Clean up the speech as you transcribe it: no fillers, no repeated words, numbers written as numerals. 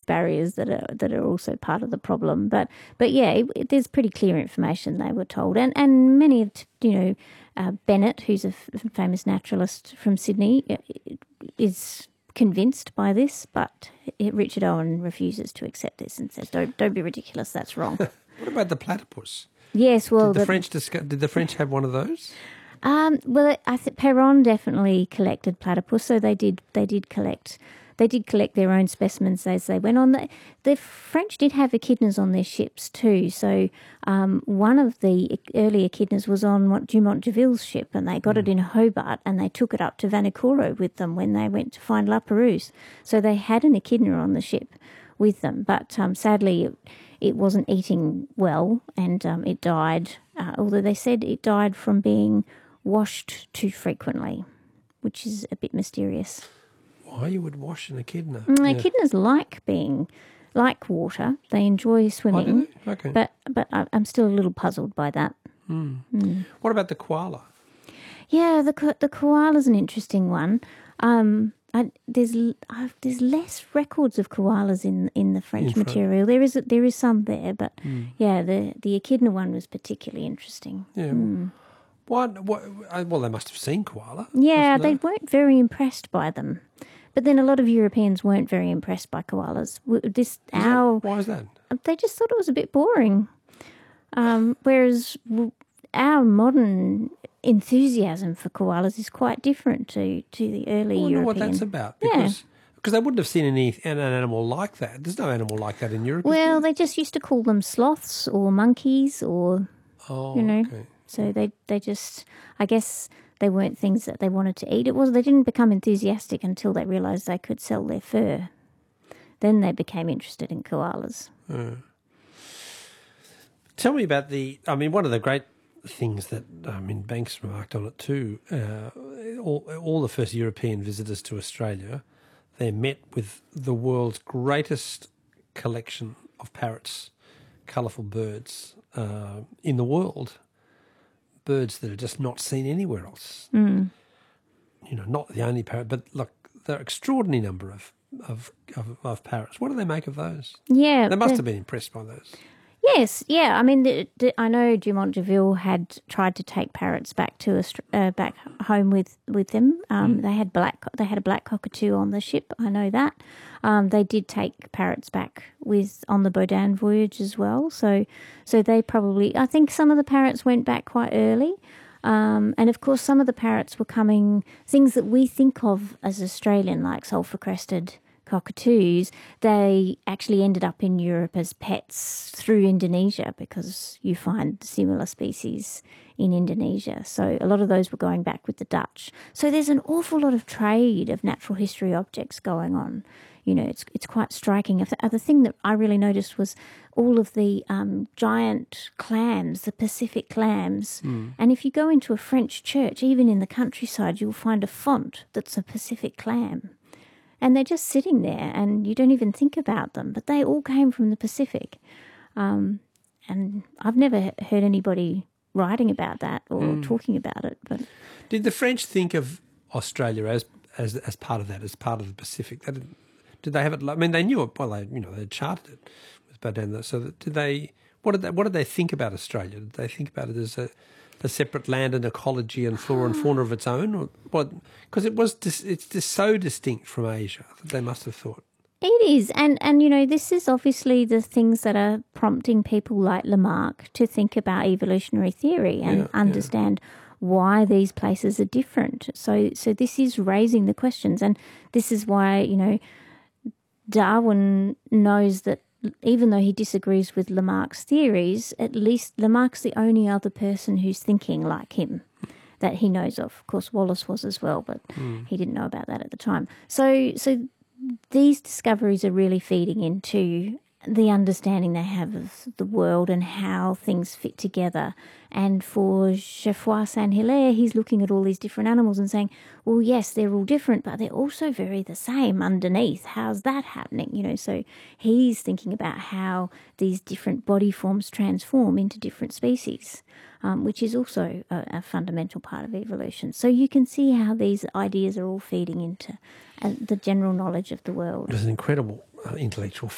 barriers that are also part of the problem. But yeah, there's pretty clear information, they were told, and many of Bennett, who's a famous naturalist from Sydney, is convinced by this, but Richard Owen refuses to accept this and says, "Don't be ridiculous. That's wrong." What about the platypus? Yes, well, did the French have one of those? Well, I think Perron definitely collected platypus, so they did collect. They did collect their own specimens as they went on. The French did have echidnas on their ships too. So one of the early echidnas was on Dumont d'Urville's ship, and they got it in Hobart, and they took it up to Vanikoro with them when they went to find La Perouse. So they had an echidna on the ship with them, but sadly it wasn't eating well, and it died, although they said it died from being washed too frequently, which is a bit mysterious. Why you would wash an echidna? Echidnas like water. They enjoy swimming. Oh, do they? Okay. But I'm still a little puzzled by that. What about the koala? Yeah, the koala's an interesting one. There's less records of koalas in the French material. There is some there, but yeah, the echidna one was particularly interesting. Yeah. Well, they must have seen koala. Yeah, they weren't very impressed by them. But then a lot of Europeans weren't very impressed by koalas. Why is that? They just thought it was a bit boring. Whereas our modern enthusiasm for koalas is quite different to the early European. I wonder what that's about. Because they wouldn't have seen an animal like that. There's no animal like that in Europe. Well, they just used to call them sloths or monkeys or, Okay. So they just, I guess they weren't things that they wanted to eat. They didn't become enthusiastic until they realised they could sell their fur. Then they became interested in koalas. Tell me about one of the great things that, Banks remarked on it too, all the first European visitors to Australia, they met with the world's greatest collection of parrots, colourful birds in the world. Birds that are just not seen anywhere else. Not the only parrot, but look, there are extraordinary number of parrots. What do they make of those? Yeah, they must have been impressed by those. Yes, yeah. I mean, I know Dumont d'Urville had tried to take parrots back to back home with them. They had a black cockatoo on the ship. I know that. They did take parrots back on the Baudin voyage as well. So they probably. I think some of the parrots went back quite early. And of course, some of the parrots were coming. Things that we think of as Australian, like sulphur-crested cockatoos, they actually ended up in Europe as pets through Indonesia, because you find similar species in Indonesia. So a lot of those were going back with the Dutch. So there's an awful lot of trade of natural history objects going on. It's quite striking. The thing that I really noticed was all of the giant clams, the Pacific clams. And if you go into a French church, even in the countryside, you'll find a font that's a Pacific clam. And they're just sitting there, and you don't even think about them. But they all came from the Pacific. And I've never heard anybody writing about that or talking about it. But did the French think of Australia as part of that, as part of the Pacific? Did they have it? I mean, they knew it. Well, they charted it with Baudin. So did they? What did they think about Australia? Did they think about it as a separate land and ecology and flora and fauna of its own, or what? Because it's just so distinct from Asia that they must have thought. It is, and this is obviously the things that are prompting people like Lamarck to think about evolutionary theory and understand why these places are different. So this is raising the questions, and this is why Darwin knows that. Even though he disagrees with Lamarck's theories, at least Lamarck's the only other person who's thinking like him that he knows of. Of course, Wallace was as well, but he didn't know about that at the time. So these discoveries are really feeding into the understanding they have of the world and how things fit together. And for Geoffroy Saint-Hilaire, he's looking at all these different animals and saying, well, yes, they're all different, but they're also very the same underneath. How's that happening? So he's thinking about how these different body forms transform into different species, which is also a fundamental part of evolution. So you can see how these ideas are all feeding into the general knowledge of the world. There's an incredible intellectual